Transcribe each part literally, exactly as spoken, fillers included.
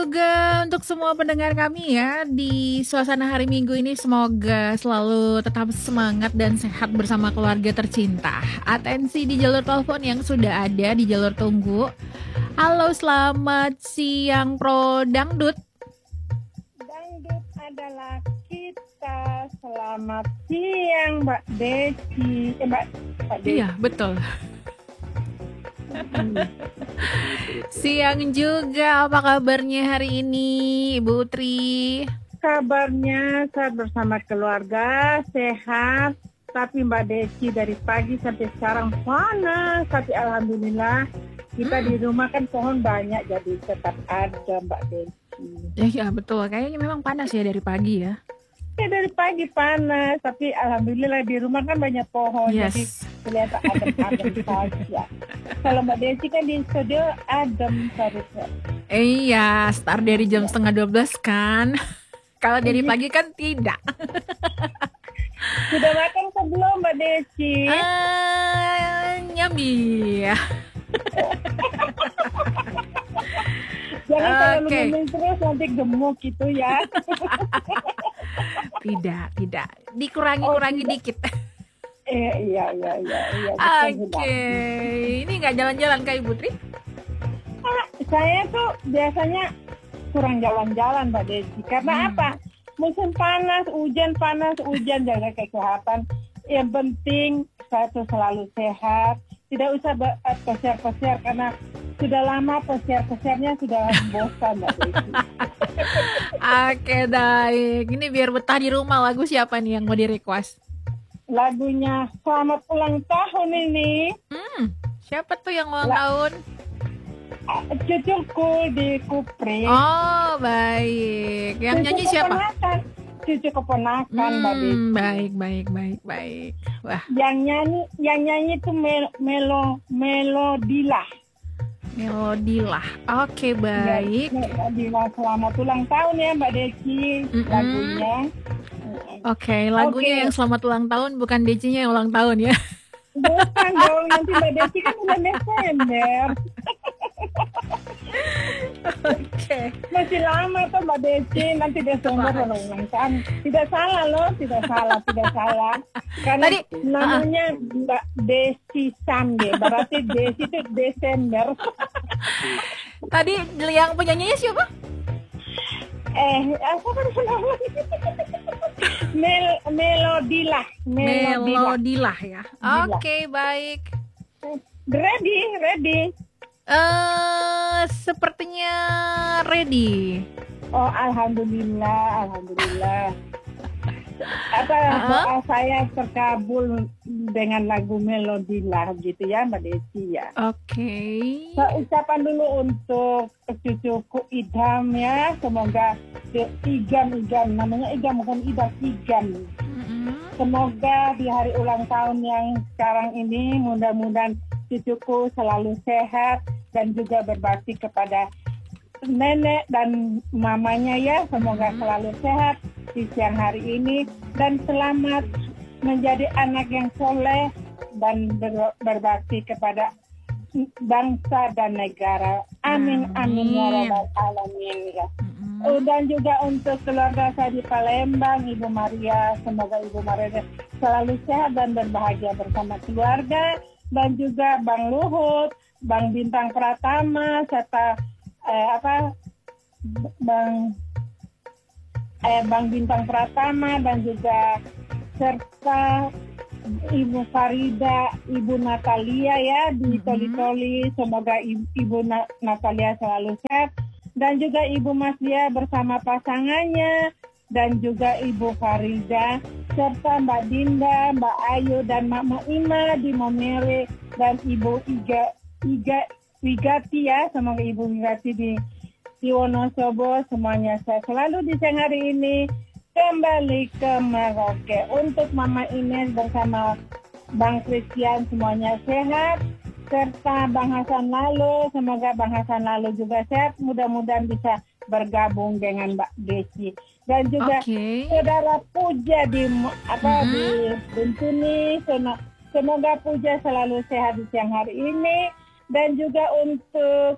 Semoga untuk semua pendengar kami ya di suasana hari Minggu ini semoga selalu tetap semangat dan sehat bersama keluarga tercinta. Atensi di jalur telepon yang sudah ada di jalur tunggu. Halo, selamat siang Pro Dangdut. Dangdut adalah kita. Selamat siang Mbak Desi. Eh, Mbak, Mbak Desi. Iya, betul. Siang juga, apa kabarnya hari ini Ibu Utri? Kabarnya saya bersama keluarga sehat, tapi Mbak Desi dari pagi sampai sekarang panas. Tapi alhamdulillah kita hmm. di rumah kan pohon banyak jadi tetap ada Mbak Desi. Ya, ya betul, kayaknya memang panas ya dari pagi ya. Ya dari pagi panas, tapi alhamdulillah di rumah kan banyak pohon, yes. Jadi kelihatan adem-adem saja. Kalau Mbak Desi kan di studio adem seharusnya. Iya, start dari jam setengah dua belas kan. Kalau dari pagi kan tidak. Sudah makan sebelum Mbak Desi? Uh, nyambi. Jangan terlalu okay. Minum terus nanti gemuk gitu ya. Tidak, tidak. Dikurangi-kurangi oh, dikit. Eh, iya, iya, iya. iya Oke. Okay. Ini nggak jalan-jalan Kak Ibu Tri? Ah, saya tuh biasanya kurang jalan-jalan Mbak Desi. Karena hmm. apa? Musim panas, hujan panas, hujan, jaga kesehatan. Yang penting saya tuh selalu sehat. Tidak usah pesiar-pesiar karena sudah lama pesiar-pesiarnya sudah bosan Mbak Desi. Oke, baik. Ini biar betah di rumah, lagu siapa nih yang mau di-request? Lagunya Selamat Ulang Tahun ini. Hmm, siapa tuh yang ulang La- tahun? Cucuku di Kupri. Oh, baik. Yang Cucu nyanyi siapa? Keponakan. Cucu keponakan, hmm, Mbak Desi. Baik, baik, baik, baik. Wah. Yang nyanyi, yang nyanyi itu Mel- Melo Melodilah. Melodilah. Oke, okay, baik. Ya, Melodilah, selamat ulang tahun ya Mbak Desi. Mm-mm. Lagunya. Oke, okay, lagunya okay. Yang selamat ulang tahun, bukan Desinya yang ulang tahun ya. Bukan dong, nanti Mbak Desi kan bulan Desember. Oke. Okay. Masih lama tuh Mbak Desi, nanti Desember baru ulang tahun. Tidak salah loh, tidak salah, tidak salah. Karena Tadi, namanya uh, Mbak Desi Samde, berarti Desi itu Desember. Tadi yang penyanyinya siapa? Eh, apa kan namanya? Mel Melodilah. Melodilah, Melodilah ya. Oke, okay, baik. Ready, ready. Eh, uh, sepertinya ready. Oh, alhamdulillah, alhamdulillah. Apa uh-huh. saya terkabul dengan lagu Melodilah gitu ya Mbak Desi ya. Oke. Okay. Saya ucapan dulu untuk cucuku Idham ya, semoga Igam Igam namanya Igam bukan Idam Igam. Mm-hmm. Semoga di hari ulang tahun yang sekarang ini mudah-mudahan cucuku selalu sehat dan juga berbakti kepada nenek dan mamanya ya, semoga mm-hmm. selalu sehat di siang hari ini dan selamat menjadi anak yang soleh dan ber- berbakti kepada bangsa dan negara. Amin, amin, amin ya rabbal alamin ya. Mm-hmm. Dan juga untuk keluarga saya di Palembang, Ibu Maria, semoga Ibu Maria selalu sehat dan berbahagia bersama keluarga, dan juga Bang Luhut, Bang Bintang Pratama, serta eh, apa Bang eh, Bang Bintang Pratama dan juga serta Ibu Farida, Ibu Natalia ya di mm-hmm. Toli-Toli, semoga Ibu, Ibu Natalia selalu sehat, dan juga Ibu Masdia bersama pasangannya, dan juga Ibu Farida serta Mbak Dinda, Mbak Ayu dan Mama Ima di Momere, dan Ibu Iga Iga Wigati ya, semoga Ibu Wigati di di Wonosobo semuanya sehat selalu di siang hari ini. Kembali ke Merauke untuk Mama Ines bersama Bang Christian semuanya sehat, serta Bang Hasan Lalu, semoga Bang Hasan Lalu juga sehat, mudah-mudahan bisa bergabung dengan Mbak Desi, dan juga okay. Saudara Puja di apa mm-hmm. di Bintuni, semoga Puja selalu sehat di siang hari ini, dan juga untuk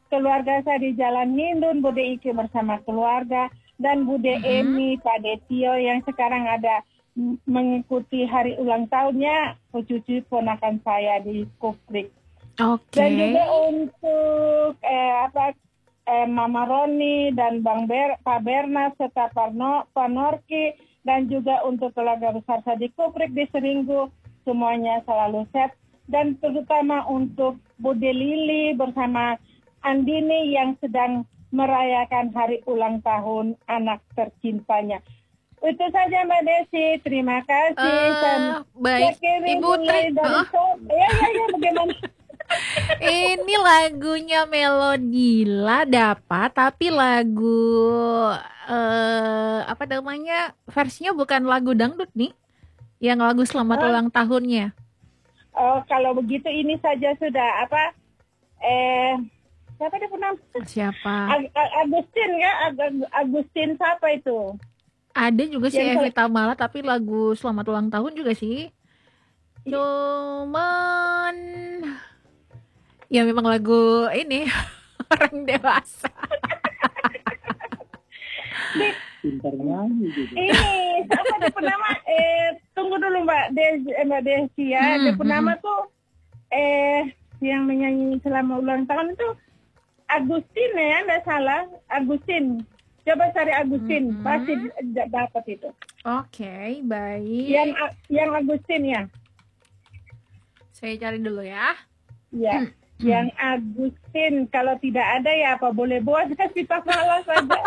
keluarga saya di Jalan Hindun, Bude Ike bersama keluarga, dan Bude Mm-hmm. Emi, Pak Detio yang sekarang ada m- mengikuti hari ulang tahunnya, cucu ponakan saya di Kuprik. Oke. Dan juga untuk eh, apa eh, Mama Roni dan Bang Ber, Pak Bernas serta Pak, no, Pak Norki, dan juga untuk keluarga besar saya di Kuprik di Seringgu, semuanya selalu sehat. Dan terutama untuk Bude Lili bersama Andini yang sedang merayakan hari ulang tahun anak tercintanya. Itu saja Mbak Desi, terima kasih. Eh, Sam- baik, saya kirim Ibu mulai Tri. dari Heeh. so- ya ya ya bagaimana? Ini lagunya Melodila dapat, tapi lagu eh apa namanya versinya bukan lagu dangdut nih, yang lagu selamat Hah? ulang tahunnya. Oh, kalau begitu ini saja sudah apa? Eh, siapa dia pernah? Siapa? Ag- Ag- Agustin ya, Ag- Agustin siapa itu? Ada juga si Yang Evie Tamala, tapi lagu selamat ulang tahun juga sih. Cuman ya memang lagu ini orang dewasa. Di- Pintar nyanyi gitu. ini siapa dia pernama? Eh, tunggu dulu Mbak Desi, eh, Mbak Desi ya. Hmm, Dia pernama tuh eh yang menyanyi selama ulang tahun itu Agustin ya, nggak salah. Agustin. Coba cari Agustin, Hmm. pasti d- dapat itu. Oke, baik. Yang yang Agustin ya. Saya cari dulu ya. Ya, yang Agustin. Kalau tidak ada ya apa boleh buat kita malas saja.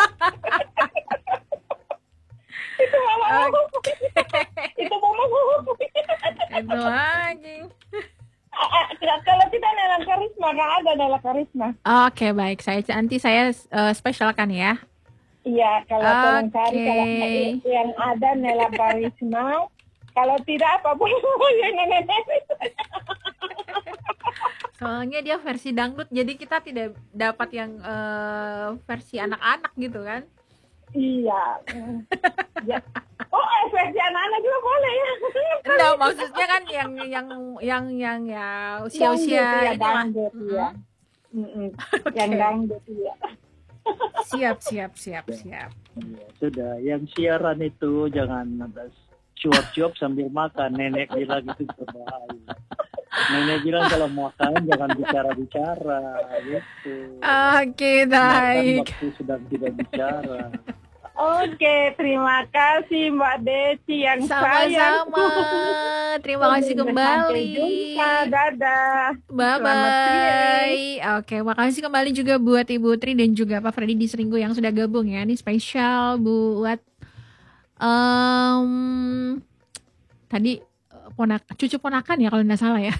Itu mama. Itu mama. Itu lagi. Kalau tidak Nela Karisma, nggak ada Nela Karisma. Oke, baik. Saya nanti saya eh, spesialkan ya. Iya, kalau tolong cari Oke. kalau yang ada Nela Karisma. Kalau tidak apa boleh yang nenek. Soalnya dia versi dangdut, jadi kita tidak dapat yang eh, versi anak-anak gitu kan? Iya. Ya. Oh, eh, versi anak-anak juga boleh ya. Enggak, maksudnya kan yang yang yang yang ya usia-usia Dangdut, ya, ini lah. dangdut, ya. Mm-mm. Yang Oke. dangdut ya. Siap, siap, siap, siap. Ya, sudah, yang siaran itu jangan ada cuap-cuap sambil makan. Nenek bilang itu berbahaya. Nenek bilang kalau mau makan jangan bicara-bicara gitu. Oke, Makan baik. waktu sedang tidak bicara. Oke, terima kasih Mbak Desi yang sayang. Sama-sama. Terima kasih Sampai kembali. jumpa, dadah. Bye Selamat bye. Oke, makasih kembali juga buat Ibu Tri dan juga Pak Freddy di Seringgu yang sudah gabung ya. Ini spesial buat em tadi eh, ponak cucu ponakan ya kalau nggak salah ya.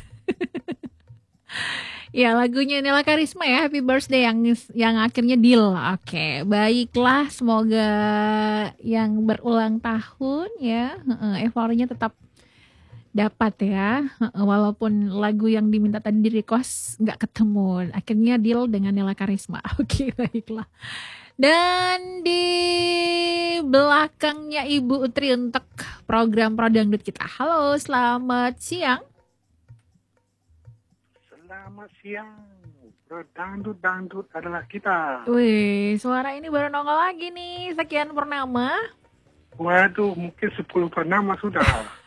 Ya, lagunya Nela Karisma ya, Happy Birthday yang yang akhirnya deal. Oke, baiklah, semoga yang berulang tahun ya, heeh, euforinya tetap dapat ya, heeh, walaupun lagu yang diminta tadi di request nggak ketemu, akhirnya deal dengan Nela Karisma. Oke, baiklah. Dan di belakangnya Ibu Utri untuk program Pro Dangdut kita. Halo, selamat siang. Selamat siang. Dangdut-dangdut adalah kita. Wih, suara ini baru nongol lagi nih. Sekian purnama. Waduh, mungkin sepuluh purnama sudah.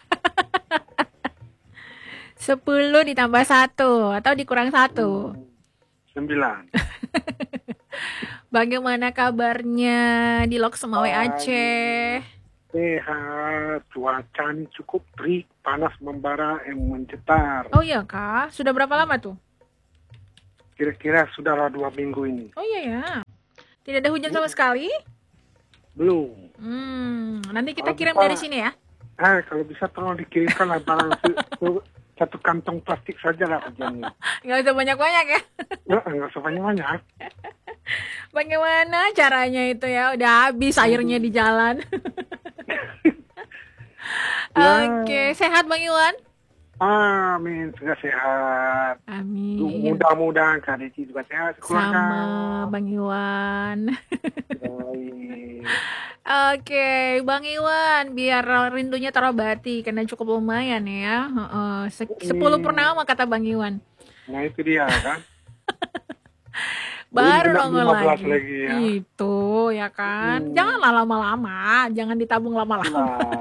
sepuluh ditambah satu atau dikurang satu. Sembilan. Bagaimana kabarnya di Lok Semawe Aceh? Sehat, cuaca ini cukup terik, panas membara, yang mencetar. Oh iya kak, sudah berapa lama tuh? Kira-kira sudahlah dua minggu ini. Oh iya ya. Tidak ada hujan sama sekali? Belum. Hmm, nanti kita Kalau kirim bisa- dari sini ya. Ah, kalau bisa tolong dikirimkan lah barang se- se- satu kantong plastik saja lah kerjanya. Nggak usah banyak-banyak ya. Nggak, nggak usah banyak-banyak. Bagaimana caranya itu ya? Udah habis airnya di jalan. Ya. Oke, sehat Bang Iwan? Amin, sudah sehat. Amin. Mudah-mudahan Kak Deci juga sehat. Keluarga. Sama Bang Iwan. Baik. Oke, Bang Iwan, biar rindunya terobati karena cukup lumayan ya. Heeh, se- sepuluh purnama kata Bang Iwan. Nah itu dia kan. Baru genap nongol lima belas lagi. lagi ya. Itu ya kan. Hmm. Janganlah lama-lama, jangan ditabung lama-lama. Nah,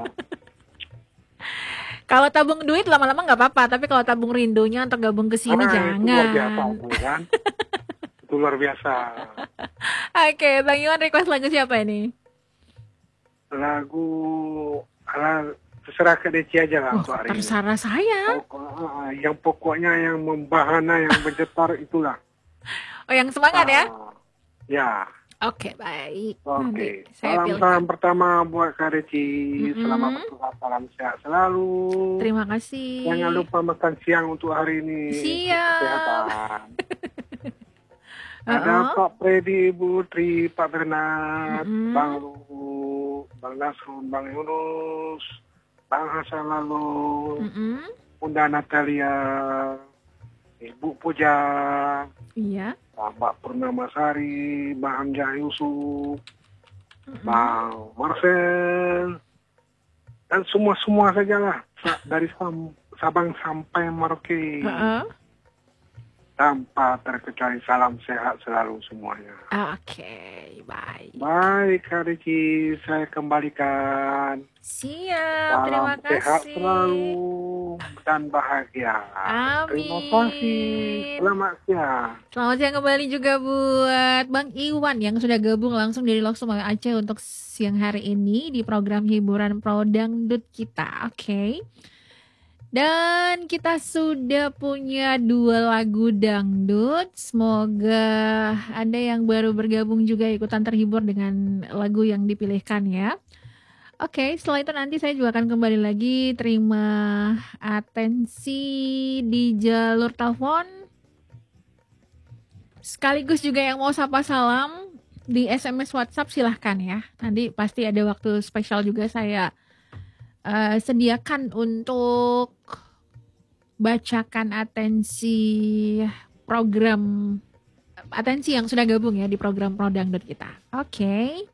Kalau tabung duit lama-lama nggak apa-apa, tapi kalau tabung rindunya untuk gabung ke sini ah, itu luar biasa, jangan. Bu, kan? Itu luar biasa. Oke, Bang Iwan request lagu siapa ini? Lagu ala terserah ke Deci aja lah Wah, untuk hari ini. terserah saya. Pokok- ah, yang pokoknya yang membahana, yang bergetar itulah. Oh, yang semangat ya? Ah, ya. Oke, baik. Oke. Nanti saya pilih. Salam-salam pertama buat Kak Deci. Mm-mm. Selamat bertugas, salam sehat selalu. Terima kasih. Jangan lupa makan siang untuk hari ini. Siap. Kesehatan. Uh-uh. Ada Pak Freddy, Ibu Tri, Pak Bernard, Mm-mm. Bang Luhu, Bang Nasrun, Bang Yunus, Bang Hasan Lalu, Mm-mm. Bunda Natalia, Ibu Puja, Iya. Mbak Purnamasari, Bang Hamzah Yusuf, Mm-mm. Bang Marcel, dan semua-semua sajalah Sa- dari Sam- Sabang sampai Merauke. Uh-uh. Tanpa terkecuali salam sehat selalu semuanya. Oke, baik. Baik, Kak Riki, saya kembalikan. Siap, Salam terima sehat kasih. selalu dan bahagia. Terima kasih. Amin. Selamat siang. Selamat siang kembali juga buat Bang Iwan yang sudah gabung langsung dari Lok Sumawe Aceh untuk siang hari ini di program hiburan Pro Dangdut kita. Oke. Dan kita sudah punya dua lagu dangdut. Semoga ada yang baru bergabung juga ikutan terhibur dengan lagu yang dipilihkan ya. Oke, setelah itu nanti saya juga akan kembali lagi terima atensi di jalur telepon. Sekaligus juga yang mau sapa salam di S M S WhatsApp silahkan ya. Nanti pasti ada waktu spesial juga saya uh, sediakan untuk bacakan atensi program atensi yang sudah gabung ya di program Pro Dangdut kita. Oke.